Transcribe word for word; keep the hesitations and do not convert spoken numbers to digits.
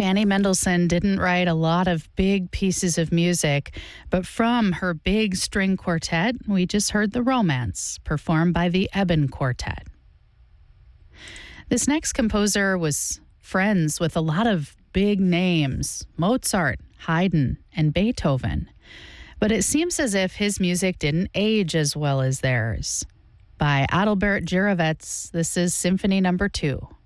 Fanny Mendelssohn didn't write a lot of big pieces of music, but from her big string quartet, we just heard The Romance, performed by the Eben Quartet. This next composer was friends with a lot of big names, Mozart, Haydn, and Beethoven. But it seems as if his music didn't age as well as theirs. By Adalbert Jirovec, this is Symphony Number Two.